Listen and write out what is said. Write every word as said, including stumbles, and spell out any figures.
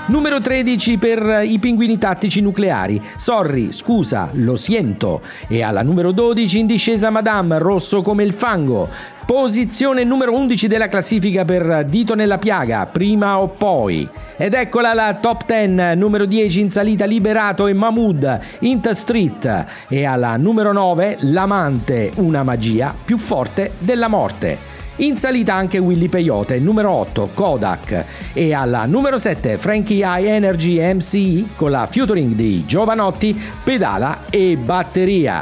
Numero tredici per i Pinguini Tattici Nucleari, Sorry, scusa, lo siento. E alla numero dodici in discesa Madame, Rosso come il fango. Posizione numero undici della classifica per Dito nella piaga, Prima o poi. Ed eccola la top dieci, numero dieci in salita Liberato e Mahmood, In the Street. E alla numero nove L'amante, una magia più forte della morte. In salita anche Willy Peyote, numero otto Kodak. E alla numero sette Frankie High Energy M C con la featuring di Giovanotti, Pedala e Batteria.